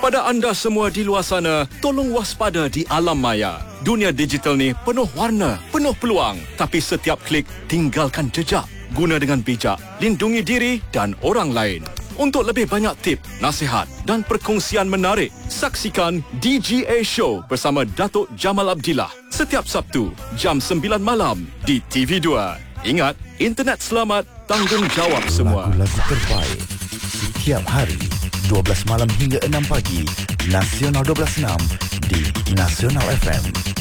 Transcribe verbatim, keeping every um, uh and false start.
Kepada anda semua di luar sana, tolong waspada di alam maya. Dunia digital ni penuh warna, penuh peluang. Tapi setiap klik tinggalkan jejak. Guna dengan bijak, lindungi diri dan orang lain. Untuk lebih banyak tip, nasihat dan perkongsian menarik, saksikan D G A Show bersama Datuk Jamal Abdillah setiap Sabtu jam sembilan malam di T V dua. Ingat, internet selamat, tanggungjawab semua. Lagu-lagu terbaik setiap hari dua belas malam hingga enam pagi. Nasional dua belas enam di Nasional F M.